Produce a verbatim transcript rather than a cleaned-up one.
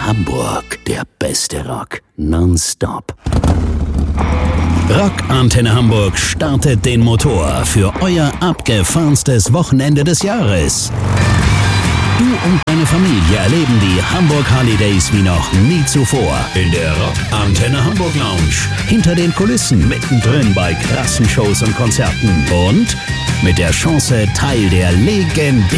Hamburg, der beste Rock. Nonstop. Rock Antenne Hamburg startet den Motor für euer abgefahrenstes Wochenende des Jahres. Du und deine Familie erleben die Hamburg Holidays wie noch nie zuvor. In der Rock Antenne Hamburg Lounge. Hinter den Kulissen, mittendrin bei krassen Shows und Konzerten. Und mit der Chance, Teil der legendären